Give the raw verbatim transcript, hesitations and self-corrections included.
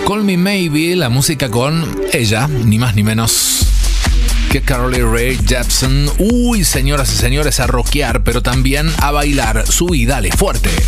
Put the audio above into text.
Call Me Maybe, la música con ella, ni más ni menos que Carly Rae Jepsen. Uy, señoras y señores, a rockear, pero también a bailar. Subí, dale, fuerte.